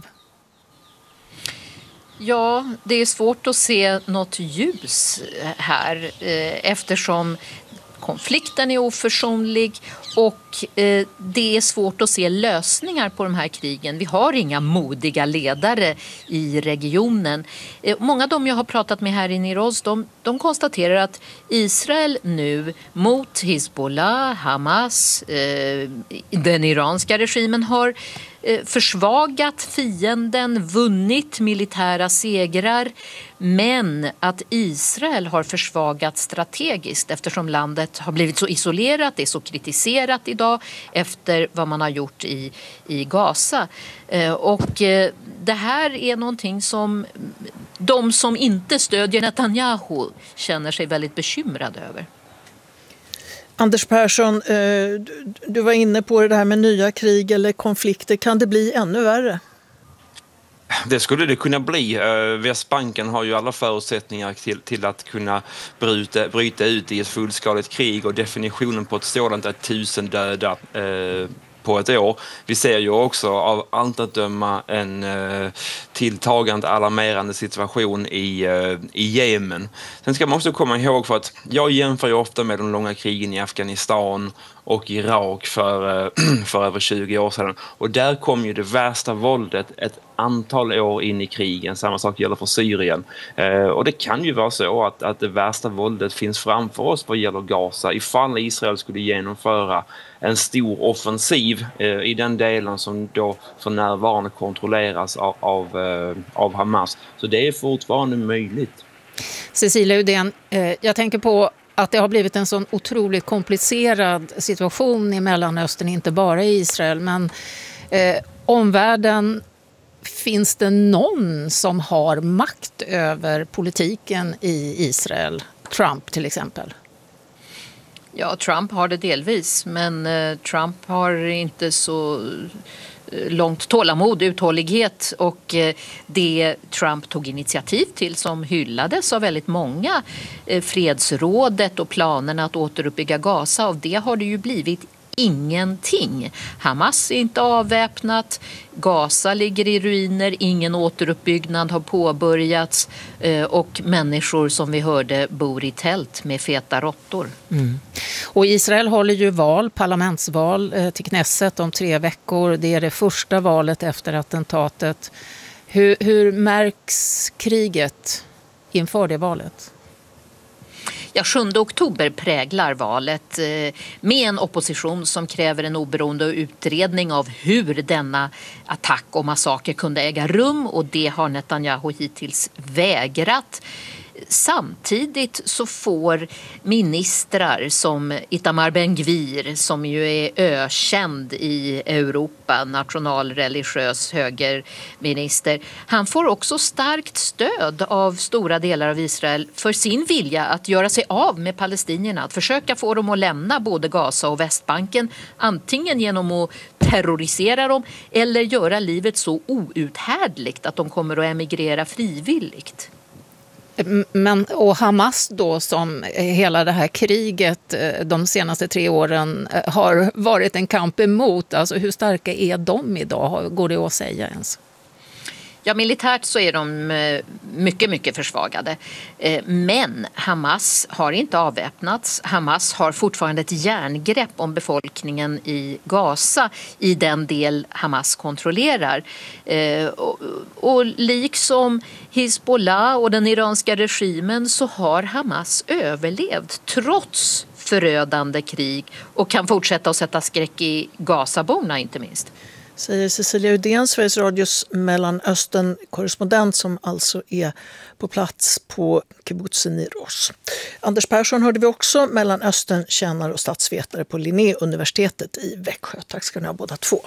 Ja, det är svårt att se något ljus här eh, eftersom konflikten är oförsonlig och eh, det är svårt att se lösningar på de här krigen. Vi har inga modiga ledare i regionen. Eh, många av dem jag har pratat med här i Niroz, de, de konstaterar att Israel nu mot Hizbollah, Hamas, eh, den iranska regimen har försvagat fienden, vunnit militära segrar, men att Israel har försvagat strategiskt eftersom landet har blivit så isolerat, det är så kritiserat idag efter vad man har gjort i, i Gaza. Och det här är någonting som de som inte stödjer Netanyahu känner sig väldigt bekymrade över. Anders Persson, du var inne på det här med nya krig eller konflikter. Kan det bli ännu värre? Det skulle det kunna bli. Västbanken har ju alla förutsättningar till, till att kunna bryta, bryta ut i ett fullskaligt krig och definitionen på ett sådant är tusen döda eh, på ett år. Vi ser ju också av allt att döma en eh, tilltagande alarmerande situation i, eh, i Jemen. Sen ska man också komma ihåg för att jag jämför ju ofta med de långa krigen i Afghanistan och Irak för, för över tjugo år sedan. Och där kom ju det värsta våldet ett antal år in i krigen. Samma sak gäller för Syrien. Eh, och det kan ju vara så att, att det värsta våldet finns framför oss vad gäller Gaza. Ifall Israel skulle genomföra en stor offensiv eh, i den delen som då för närvarande kontrolleras av, av, eh, av Hamas. Så det är fortfarande möjligt. Cecilia Uddén, eh, jag tänker på att det har blivit en sån otroligt komplicerad situation i Mellanöstern, inte bara i Israel, men eh, omvärlden, finns det någon som har makt över politiken i Israel? Trump till exempel. Ja, Trump har det delvis, men eh, Trump har inte så långt tålamod, uthållighet och eh, det Trump tog initiativ till som hyllades av väldigt många, eh, fredsrådet och planerna att återuppbygga Gaza, och det har det ju blivit ingenting. Hamas är inte avväpnat, Gaza ligger i ruiner, ingen återuppbyggnad har påbörjats och människor som vi hörde bor i tält med feta råttor. Mm. Och Israel håller ju val, parlamentsval till Knesset om tre veckor. Det är det första valet efter attentatet. Hur, hur märks kriget inför det valet? Ja, sjunde oktober präglar valet med en opposition som kräver en oberoende utredning av hur denna attack och massaker kunde äga rum, och det har Netanyahu hittills vägrat. Samtidigt så får ministrar som Itamar Ben-Gvir, som ju är ökänd i Europa, nationalreligiös högerminister, han får också starkt stöd av stora delar av Israel för sin vilja att göra sig av med palestinierna, att försöka få dem att lämna både Gaza och Västbanken, antingen genom att terrorisera dem eller göra livet så outhärdligt att de kommer att emigrera frivilligt. Men, och Hamas då, som hela det här kriget de senaste tre åren har varit en kamp emot, alltså hur starka är de idag? Går det att säga ens? Ja, militärt så är de mycket, mycket försvagade. Men Hamas har inte avväpnats. Hamas har fortfarande ett järngrepp om befolkningen i Gaza i den del Hamas kontrollerar. Och, och liksom Hizbollah och den iranska regimen så har Hamas överlevt trots förödande krig och kan fortsätta att sätta skräck i Gazaborna inte minst. Säger Cecilia Uddén, Sveriges Radios Mellanöstern-korrespondent som alltså är på plats på kibbutzen i Ross. Anders Persson hörde vi också, Mellanöstern-kännare och statsvetare på Linnéuniversitetet i Växjö. Tack ska ni ha båda två.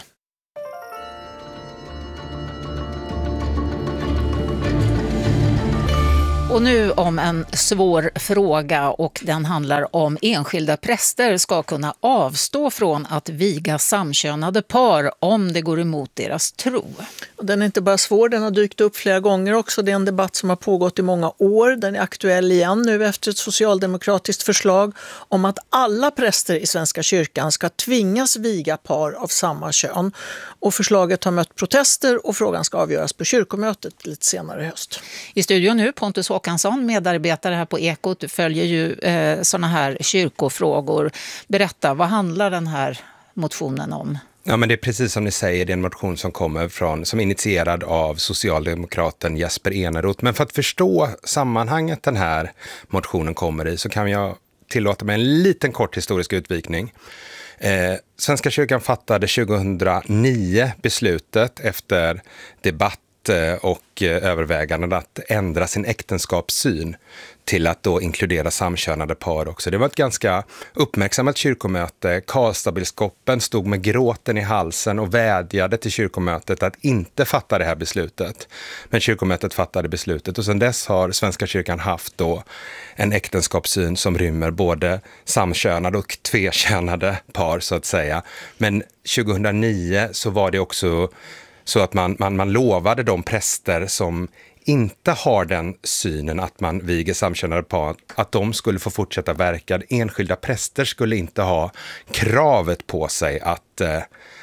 Och nu om en svår fråga, och den handlar om enskilda präster ska kunna avstå från att viga samkönade par om det går emot deras tro. Den är inte bara svår, den har dykt upp flera gånger också. Det är en debatt som har pågått i många år. Den är aktuell igen nu efter ett socialdemokratiskt förslag om att alla präster i Svenska kyrkan ska tvingas viga par av samma kön. Och förslaget har mött protester och frågan ska avgöras på kyrkomötet lite senare i höst. I studion nu Pontus Håkansson, medarbetare här på Ekot. Du följer ju eh, såna här kyrkofrågor. Berätta, vad handlar den här motionen om? Ja, men det är precis som ni säger, det är en motion som kommer från, som är initierad av socialdemokraten Jesper Eneroth. Men för att förstå sammanhanget den här motionen kommer i så kan jag tillåta mig en liten kort historisk utvikning. Eh, Svenska kyrkan fattade tjugohundranio beslutet efter debatt och överväganden att ändra sin äktenskapssyn till att då inkludera samkönade par också. Det var ett ganska uppmärksammat kyrkomöte. Karlstadbiskopen stod med gråten i halsen och vädjade till kyrkomötet att inte fatta det här beslutet. Men kyrkomötet fattade beslutet och sedan dess har Svenska kyrkan haft då en äktenskapssyn som rymmer både samkönade och tvekönade par så att säga. Men tjugohundranio så var det också så att man, man, man lovade de präster som inte har den synen att man viger samkönade par, att de skulle få fortsätta verka. Enskilda präster skulle inte ha kravet på sig att eh,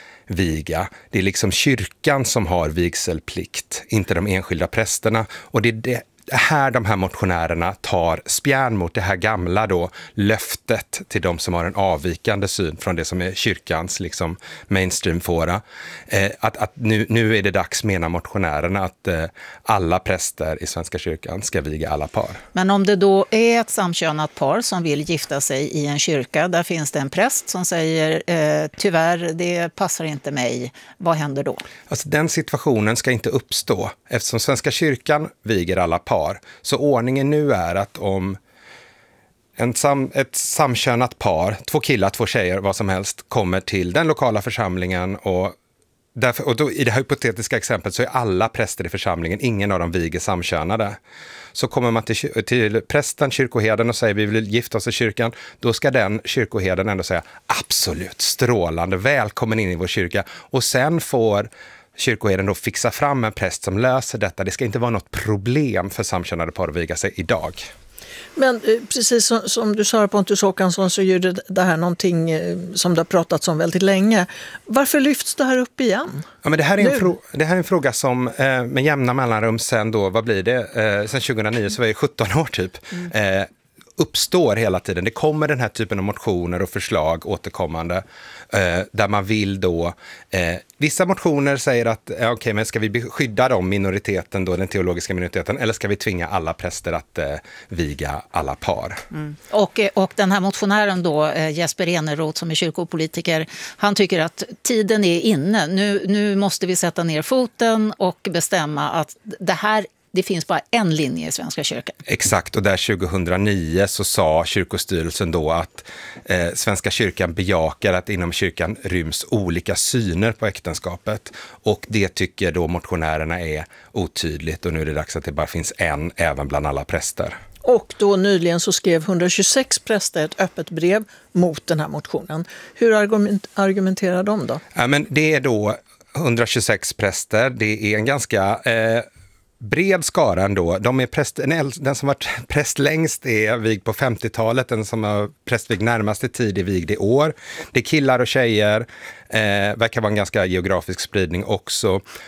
viga. Det är liksom kyrkan som har vigselplikt, inte de enskilda prästerna. Och det är det här de här motionärerna tar spjärn mot det här gamla då löftet till de som har en avvikande syn från det som är kyrkans liksom mainstream-fåra. Eh, att att nu, nu är det dags, menar motionärerna, att eh, alla präster i Svenska kyrkan ska viga alla par. Men om det då är ett samkönat par som vill gifta sig i en kyrka, där finns det en präst som säger eh, tyvärr, det passar inte mig. Vad händer då? Alltså den situationen ska inte uppstå eftersom Svenska kyrkan viger alla par. Så ordningen nu är att om en sam, ett samkönat par, två killar, två tjejer, vad som helst, kommer till den lokala församlingen och, därför, och då, i det här hypotetiska exemplet så är alla präster i församlingen, ingen av dem viger samkönade. Så kommer man till, till prästen, kyrkoherden och säger vi vill gifta oss i kyrkan, då ska den kyrkoherden ändå säga absolut, strålande, välkommen in i vår kyrka. Och sen får kyrkoherden då fixa fram en präst som löser detta. Det ska inte vara något problem för samkönade par att viga sig idag. Men eh, precis som, som du sa, Pontus Håkansson, så är det, det här någonting eh, som det har pratats om väldigt länge. Varför lyfts det här upp igen? Ja, men det, här är en frå- det här är en fråga som eh, med jämna mellanrum sen då, vad blir det? Eh, sen tjugohundranio så var det sjutton år typ. Mm. Eh, uppstår hela tiden. Det kommer den här typen av motioner och förslag återkommande eh, där man vill då eh, vissa motioner säger att eh, okej, okay, men ska vi skydda de minoriteten då, den teologiska minoriteten, eller ska vi tvinga alla präster att eh, viga alla par? Mm. Och, och den här motionären då, eh, Jesper Eneroth som är kyrkopolitiker, han tycker att tiden är inne. Nu, nu måste vi sätta ner foten och bestämma att det här det finns bara en linje i Svenska kyrkan. Exakt, och där tjugohundranio så sa kyrkostyrelsen då att eh, Svenska kyrkan bejakar att inom kyrkan ryms olika syner på äktenskapet. Och det tycker då motionärerna är otydligt och nu är det dags att det bara finns en även bland alla präster. Och då nyligen så skrev etthundratjugosex präster ett öppet brev mot den här motionen. Hur argument- argumenterar de då? Ja, men det är då etthundratjugosex präster, det är en ganska Eh, bred skara ändå. De är präst, den som varit präst längst är vigd på femtiotalet, den som har prästvigd närmaste tid är vigd i år. Det är killar och tjejer, eh, verkar vara en ganska geografisk spridning också. Och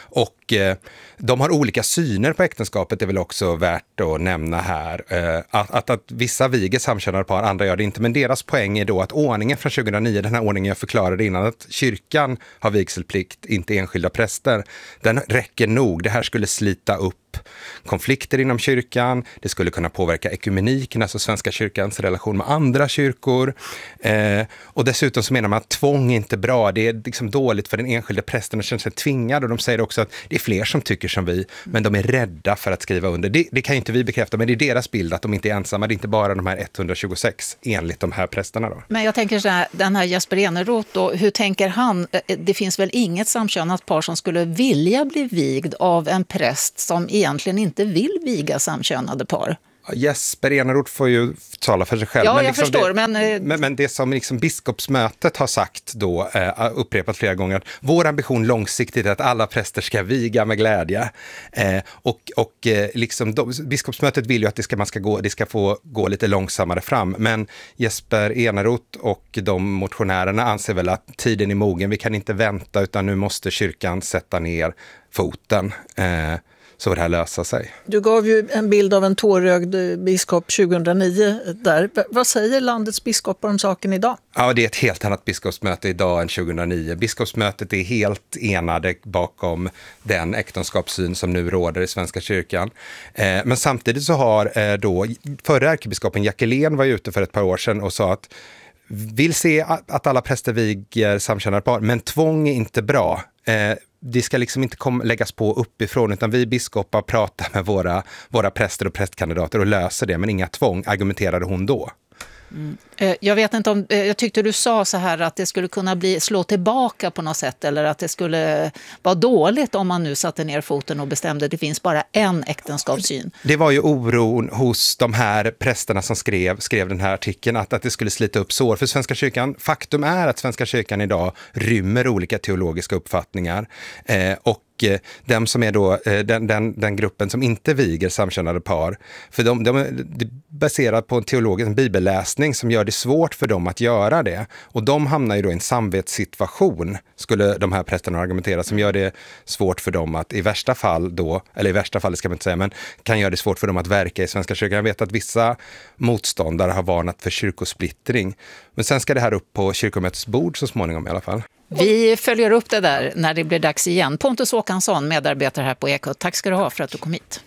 och eh, de har olika syner på äktenskapet, det är väl också värt att nämna här. Eh, att, att, att vissa viger samkönade par, andra gör det inte. Men deras poäng är då att ordningen från tjugohundranio, den här ordningen jag förklarade innan, att kyrkan har vigselplikt, inte enskilda präster, den räcker nog. Det här skulle slita upp konflikter inom kyrkan, det skulle kunna påverka ekumeniken, alltså Svenska kyrkans relation med andra kyrkor. Eh, och dessutom så menar man att tvång är inte bra, det är liksom dåligt för den enskilde prästen att känna sig tvingad, och de säger också att det är fler som tycker som vi, men de är rädda för att skriva under. Det, det kan ju inte vi bekräfta, men det är deras bild att de inte är ensamma, det är inte bara de här etthundratjugosex enligt de här prästerna då. Men jag tänker så här, den här Jesper Eneroth då, hur tänker han? Det finns väl inget samkönat par som skulle vilja bli vigd av en präst som egentligen inte vill viga samkönade par? Jesper Eneroth får ju tala för sig själv. Ja, men jag liksom förstår. Det, men... Men, men det som liksom biskopsmötet har sagt då, eh, upprepat flera gånger, att vår ambition långsiktigt är att alla präster ska viga med glädje. Eh, och och eh, liksom de, biskopsmötet vill ju att det ska, man ska gå, det ska få gå lite långsammare fram. Men Jesper Eneroth och de motionärerna anser väl att tiden är mogen. Vi kan inte vänta, utan nu måste kyrkan sätta ner foten. Eh, så det här lösa sig. Du gav ju en bild av en tårögd biskop tjugohundranio där. Vad säger landets biskopar om saken idag? Ja, det är ett helt annat biskopsmöte idag än tjugohundranio. Biskopsmötet är helt enade bakom den äktenskapssyn som nu råder i Svenska kyrkan. Eh, men samtidigt så har eh, då förra ärkebiskopen Jackelén var ute för ett par år sedan och sa att vill se att alla präster viger samkönade par, men tvång är inte bra. Eh, det ska liksom inte kom, läggas på uppifrån, utan vi biskopar pratar med våra, våra präster och prästkandidater och löser det, men inga tvång, argumenterade hon då. Mm. Jag vet inte om, jag tyckte du sa så här att det skulle kunna bli slå tillbaka på något sätt, eller att det skulle vara dåligt om man nu satte ner foten och bestämde att det finns bara en äktenskapssyn. Det var ju oron hos de här prästerna som skrev, skrev den här artikeln att, att det skulle slita upp sår för Svenska kyrkan. Faktum är att Svenska kyrkan idag rymmer olika teologiska uppfattningar eh, och den som är då den, den, den gruppen som inte viger samkönade par, för de, de är baserat på en teologisk en bibelläsning som gör det svårt för dem att göra det, och de hamnar ju då i en samvetssituation, skulle de här prästerna argumentera, som gör det svårt för dem att i värsta fall då, eller i värsta fall ska man inte säga, men kan göra det svårt för dem att verka i Svenska kyrkan. Jag vet att vissa motståndare har varnat för kyrkosplittring, men sen ska det här upp på kyrkomötets bord så småningom i alla fall. Vi följer upp det där när det blir dags igen. Pontus Håkansson, medarbetare här på Ekot. Tack ska du ha för att du kom hit.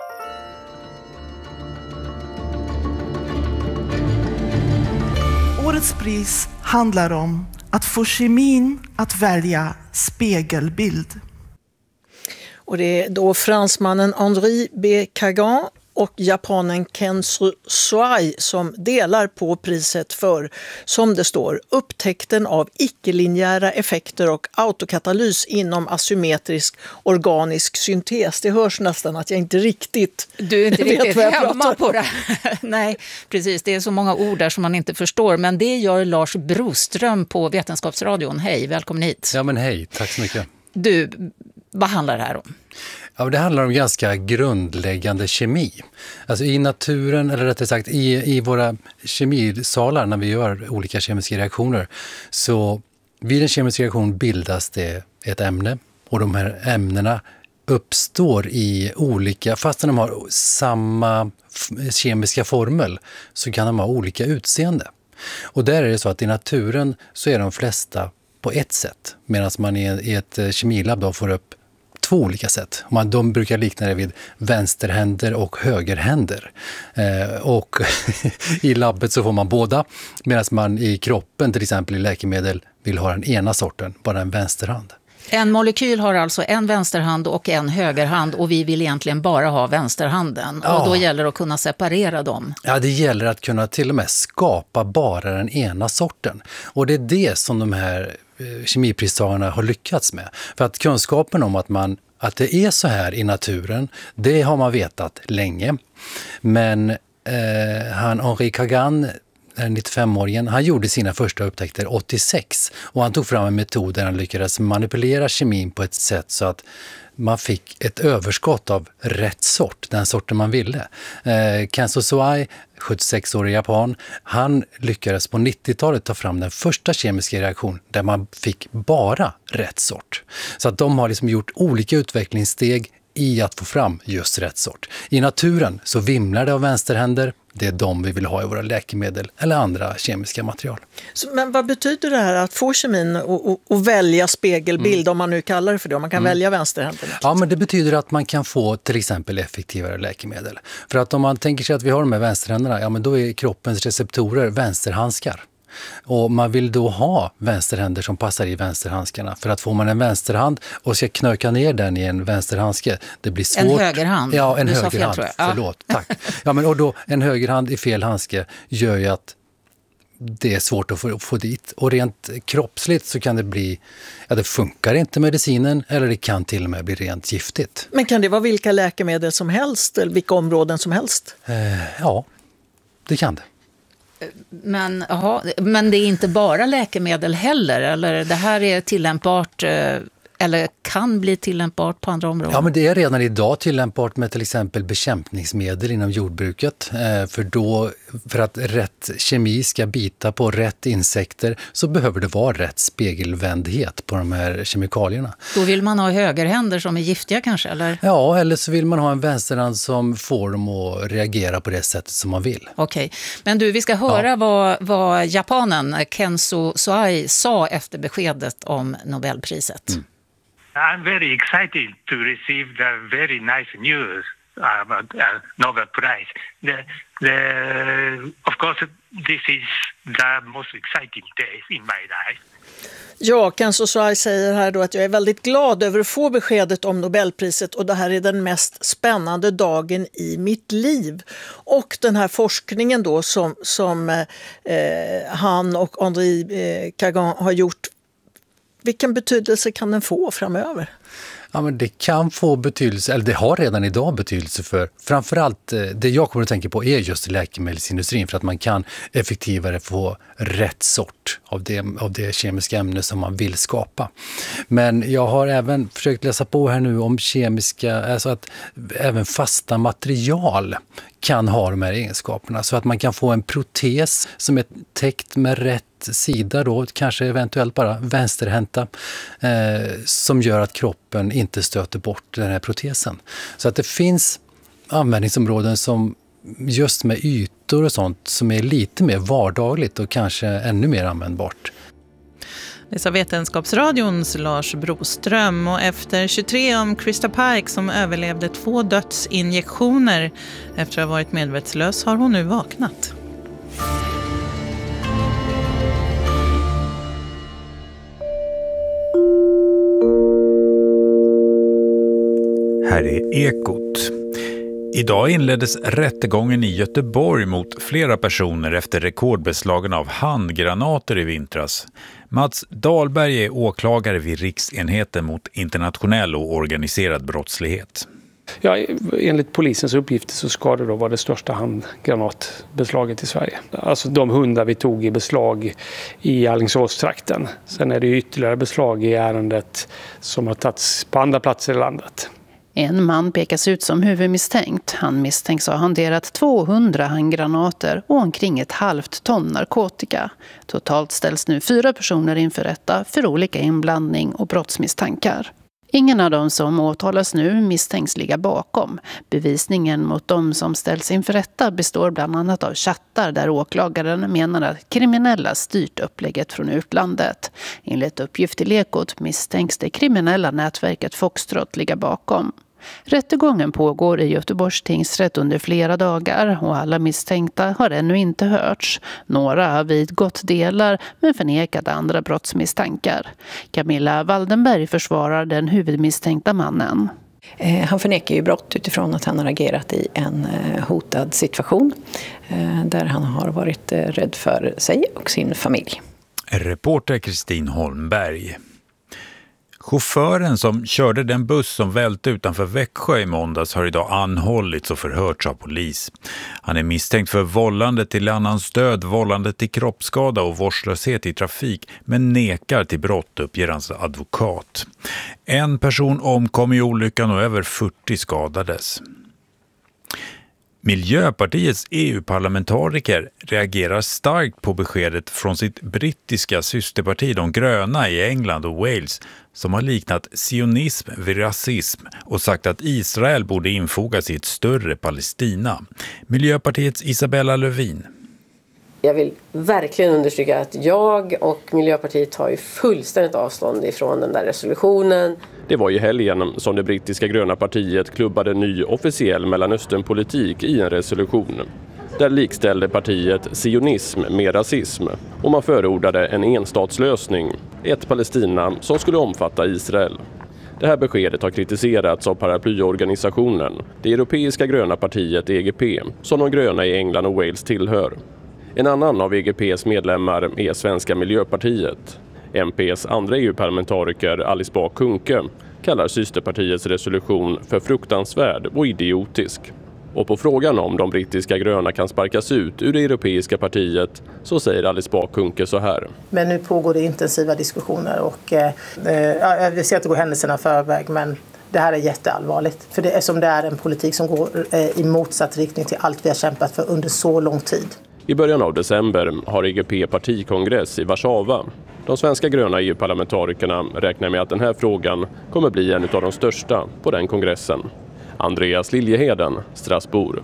Årets pris handlar om att få kemin att välja spegelbild. Och det är då fransmannen Henri B. Kagan och japanen Ken Suai som delar på priset för, som det står, upptäckten av icke-linjära effekter och autokatalys inom asymmetrisk organisk syntes. Det hörs nästan att jag inte riktigt Du är inte vet riktigt vad jag hemma pratar på det. Nej, precis. Det är så många ord där som man inte förstår. Men det gör Lars Broström på Vetenskapsradion. Hej, välkommen hit. Ja, men hej. Tack så mycket. Du, vad handlar det här om? Ja, det handlar om ganska grundläggande kemi. Alltså i naturen, eller rättare sagt i, i våra kemisalar när vi gör olika kemiska reaktioner, så vid en kemisk reaktion bildas det ett ämne, och de här ämnena uppstår i olika, fast de har samma kemiska formel så kan de ha olika utseende. Och där är det så att i naturen så är de flesta på ett sätt, medan man i ett kemilabb då får upp två olika sätt. Man, de brukar likna det vid vänsterhänder och högerhänder. Eh, och i labbet så får man båda, medan man i kroppen, till exempel i läkemedel, vill ha den ena sorten, bara en vänsterhand. En molekyl har alltså en vänsterhand och en högerhand, och vi vill egentligen bara ha vänsterhanden. Ja. Och då gäller det att kunna separera dem. Ja, det gäller att kunna till och med skapa bara den ena sorten. Och det är det som de här kemipristagarna har lyckats med. För att kunskapen om att, man, att det är så här i naturen, det har man vetat länge. Men eh, han Henri Kagan nittiofemåringen, han gjorde sina första upptäckter åttiosex och han tog fram en metod där han lyckades manipulera kemin på ett sätt så att man fick ett överskott av rätt sort, den sorten man ville. Eh, Kenzo Soai, sjuttiosex-årig japan, han lyckades på nittiotalet ta fram den första kemiska reaktion där man fick bara rätt sort. Så att de har liksom gjort olika utvecklingssteg i att få fram just rätt sort. I naturen så vimlar det av vänsterhänder. Det är de vi vill ha i våra läkemedel eller andra kemiska material. Så, men vad betyder det här att få kemin och, och, och välja spegelbild, mm. om man nu kallar det för det, om man kan mm. välja vänsterhänder? Ja, men det betyder att man kan få till exempel effektivare läkemedel. För att om man tänker sig att vi har de här vänsterhänderna, ja men då är kroppens receptorer vänsterhandskar. Och man vill då ha vänsterhänder som passar i vänsterhandskarna. För att får man en vänsterhand och ska knöka ner den i en vänsterhandske, det blir svårt. En högerhand. Ja, en du högerhand. Fel, ja. Förlåt, tack. Ja, men och då en högerhand i fel handske gör ju att det är svårt att få, få dit. Och rent kroppsligt så kan det bli, ja det funkar inte medicinen eller det kan till och med bli rent giftigt. Men kan det vara vilka läkemedel som helst eller vilka områden som helst? Eh, ja, det kan det. Men, aha, men det är inte bara läkemedel heller, eller det här är tillämpbart eller kan bli tillämpbart på andra områden? Ja, men det är redan idag tillämpbart med till exempel bekämpningsmedel inom jordbruket. För då, för att rätt kemi ska bita på rätt insekter så behöver det vara rätt spegelvändhet på de här kemikalierna. Då vill man ha högerhänder som är giftiga kanske, eller? Ja, eller så vill man ha en vänsterhand som får dem att reagera på det sättet som man vill. Okej, men du, vi ska höra ja. vad, vad japanen Kenzo Soai sa efter beskedet om Nobelpriset. Mm. I'm very excited to receive the very nice news about uh, Nobel Prize. The, the, of course, this is the most exciting day in my life. Ja, Kenzo Soai säger här då att jag är väldigt glad över att få beskedet om Nobelpriset och det här är den mest spännande dagen i mitt liv. Och den här forskningen då som, som eh, han och Henri eh, Kagan har gjort, vilken betydelse kan den få framöver? Ja, men det kan få betydelse, eller det har redan idag betydelse för, framförallt det jag kommer att tänka på är just läkemedelsindustrin, för att man kan effektivare få rätt sort av det, av det kemiska ämne som man vill skapa. Men jag har även försökt läsa på här nu om kemiska, alltså att även fasta material kan ha de här egenskaperna, så att man kan få en protes som är täckt med rätt sida då, kanske eventuellt bara vänsterhänta, eh, som gör att kroppen inte stöter bort den här protesen. Så att det finns användningsområden som just med ytor och sånt som är lite mer vardagligt och kanske ännu mer användbart. Det sa Vetenskapsradions Lars Broström, och efter tjugotre om Krista Pike som överlevde två dödsinjektioner efter att ha varit medvetslös har hon nu vaknat. Här är Ekot. Idag inleddes rättegången i Göteborg mot flera personer efter rekordbeslagen av handgranater i vintras. Mats Dahlberg är åklagare vid Riksenheten mot internationell och organiserad brottslighet. Ja, enligt polisens uppgifter så ska det då vara det största handgranatbeslaget i Sverige. Alltså de hundra vi tog i beslag i Alingsåstrakten. Sen är det ytterligare beslag i ärendet som har tagits på andra platser i landet. En man pekas ut som huvudmisstänkt. Han misstänks ha hanterat tvåhundra handgranater och omkring ett halvt ton narkotika. Totalt ställs nu fyra personer inför rätta för olika inblandning och brottsmisstankar. Ingen av dem som åtalas nu misstänks ligga bakom. Bevisningen mot dem som ställs inför rätta består bland annat av chattar där åklagaren menar att kriminella styrt upplägget från utlandet. Enligt uppgift till Ekot misstänks det kriminella nätverket Foxtrot ligga bakom. Rättegången pågår i Göteborgs tingsrätt under flera dagar och alla misstänkta har ännu inte hörts. Några har vidgått delar men förnekat andra brottsmisstankar. Camilla Waldenberg försvarar den huvudmisstänkta mannen. Han förnekar ju brott utifrån att han har agerat i en hotad situation där han har varit rädd för sig och sin familj. Reporter Kristin Holmberg. Chauffören som körde den buss som välte utanför Växjö i måndags har idag anhållits och förhörts av polis. Han är misstänkt för vållande till annans död, vållande till kroppsskada och vårdslöshet i trafik, men nekar till brott, uppger hans advokat. En person omkom i olyckan och över fyrtio skadades. Miljöpartiets E U-parlamentariker reagerar starkt på beskedet från sitt brittiska systerparti, de gröna i England och Wales, som har liknat sionism vid rasism och sagt att Israel borde infogas i ett större Palestina. Miljöpartiets Isabella Lövin. Jag vill verkligen understryka att jag och Miljöpartiet tar ju fullständigt avstånd ifrån den där resolutionen. Det var i helgen som det brittiska gröna partiet klubbade ny officiell Mellanösternpolitik i en resolution. Där likställde partiet sionism med rasism och man förordade en enstatslösning, ett Palestina som skulle omfatta Israel. Det här beskedet har kritiserats av paraplyorganisationen, det europeiska gröna partiet E G P, som de gröna i England och Wales tillhör. En annan av E G P:s medlemmar är Svenska Miljöpartiet. M P:s andra E U-parlamentariker Alice Bah Kuhnke kallar systerpartiets resolution för fruktansvärd och idiotisk. Och på frågan om de brittiska gröna kan sparkas ut ur det europeiska partiet så säger Alice Bah Kuhnke så här. Men nu pågår det intensiva diskussioner och eh, jag vill se att det går händelserna förväg, men det här är jätteallvarligt. För det är som det är en politik som går eh, i motsatt riktning till allt vi har kämpat för under så lång tid. I början av december har E G P partikongress i Warszawa. De svenska gröna E U-parlamentarikerna räknar med att den här frågan kommer bli en av de största på den kongressen. Andreas Liljeheden, Strasbourg.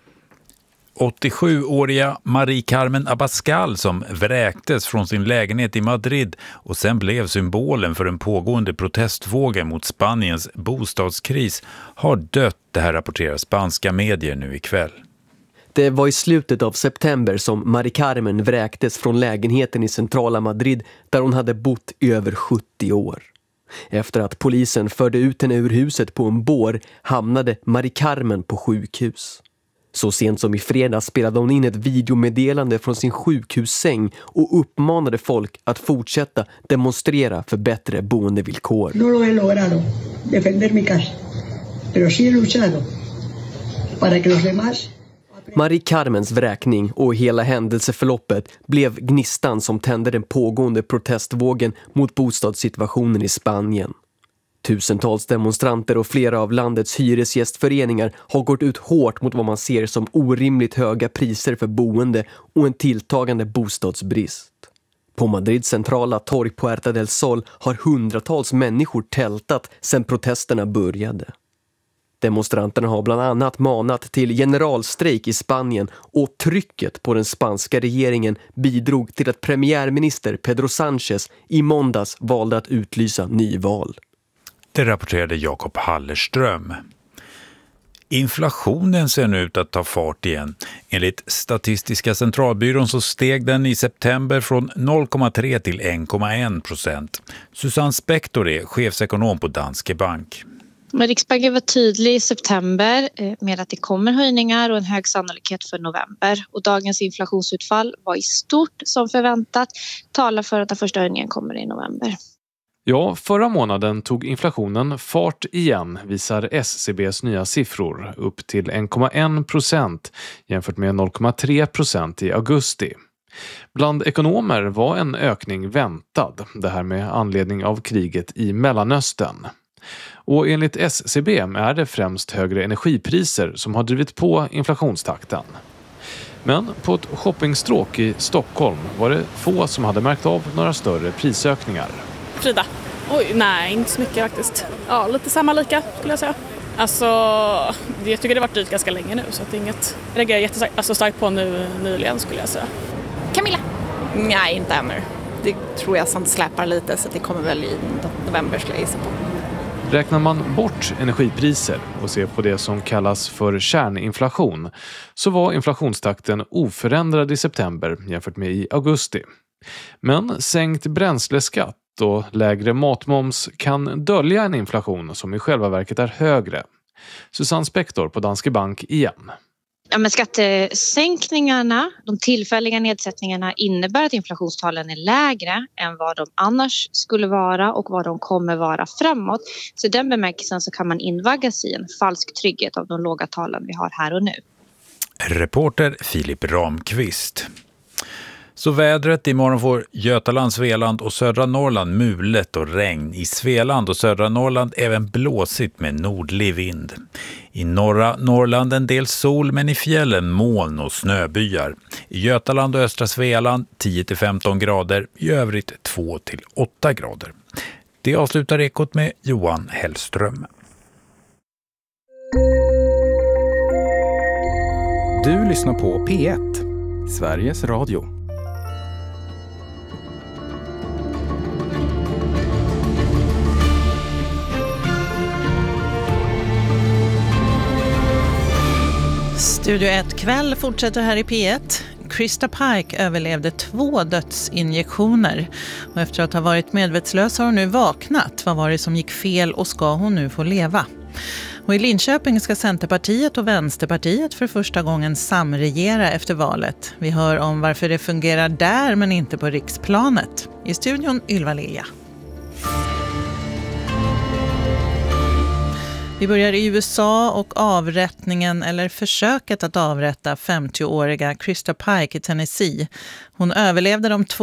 åttiosjuåriga Marie Carmen Abascal som vräktes från sin lägenhet i Madrid och sen blev symbolen för den pågående protestvågen mot Spaniens bostadskris har dött, det här rapporterar spanska medier nu ikväll. Det var i slutet av september som Marie Carmen vräktes från lägenheten i centrala Madrid där hon hade bott i över sjuttio år. Efter att polisen förde ut henne ur huset på en bår hamnade Marie Carmen på sjukhus. Så sent som i fredags spelade hon in ett videomeddelande från sin sjukhussäng och uppmanade folk att fortsätta demonstrera för bättre boendevillkor. No lo he logrado defender mi casa, pero sí he luchado para que los demás. Marie Carmens vräkning och hela händelseförloppet blev gnistan som tände den pågående protestvågen mot bostadssituationen i Spanien. Tusentals demonstranter och flera av landets hyresgästföreningar har gått ut hårt mot vad man ser som orimligt höga priser för boende och en tilltagande bostadsbrist. På Madrids centrala torg Puerta del Sol har hundratals människor tältat sedan protesterna började. Demonstranterna har bland annat manat till generalstrejk i Spanien och trycket på den spanska regeringen bidrog till att premiärminister Pedro Sánchez i måndags valde att utlysa nyval. Det rapporterade Jakob Hallerström. Inflationen ser nu ut att ta fart igen. Enligt Statistiska centralbyrån så steg den i september från noll komma tre till en komma en procent. Susanne Spektor är chefsekonom på Danske Bank. Men Riksbanken var tydlig i september med att det kommer höjningar och en hög sannolikhet för november. Och dagens inflationsutfall var i stort som förväntat, talar för att den första höjningen kommer i november. Ja, förra månaden tog inflationen fart igen, visar S C B:s nya siffror, upp till en komma en procent jämfört med noll komma tre procent i augusti. Bland ekonomer var en ökning väntad, det här med anledning av kriget i Mellanöstern. Och enligt S C B är det främst högre energipriser som har drivit på inflationstakten. Men på ett shoppingstråk i Stockholm var det få som hade märkt av några större prisökningar. Frida. Oj, nej, inte så mycket faktiskt. Ja, lite samma lika skulle jag säga. Alltså, jag tycker det har varit dyrt ganska länge nu så att det är inget jag reagerar jättestarkt alltså starkt på nu nyligen skulle jag säga. Camilla? Nej, inte ännu. Det tror jag sånt släpar lite så det kommer väl i november skulle jag gissa på. Räknar man bort energipriser och ser på det som kallas för kärninflation så var inflationstakten oförändrad i september jämfört med i augusti. Men sänkt bränsleskatt och lägre matmoms kan dölja en inflation som i själva verket är högre. Susanne Spektor på Danske Bank igen. Ja, men skattesänkningarna, de tillfälliga nedsättningarna innebär att inflationstalen är lägre än vad de annars skulle vara och vad de kommer vara framåt. Så i den bemärkelsen så kan man invaggas i en falsk trygghet av de låga talen vi har här och nu. Reporter Filip Ramqvist. Så vädret: imorgon får Götaland, Svealand och södra Norrland mulet och regn. I Svealand och södra Norrland även blåsigt med nordlig vind. I norra Norrland en del sol, men i fjällen moln och snöbyar. I Götaland och östra Svealand tio till femton grader, i övrigt två till åtta grader. Det avslutar Ekot med Johan Hellström. Du lyssnar på P ett, Sveriges Radio. Studio ett kväll fortsätter här i P ett. Krista Pike överlevde två dödsinjektioner och efter att ha varit medvetslös har hon nu vaknat. Vad var det som gick fel och ska hon nu få leva? Och i Linköping ska Centerpartiet och Vänsterpartiet för första gången samregera efter valet. Vi hör om varför det fungerar där men inte på riksplanet. I studion Ylva Lilja. Vi börjar i U S A och avrättningen eller försöket att avrätta femtioåriga Krista Pike i Tennessee. Hon överlevde de två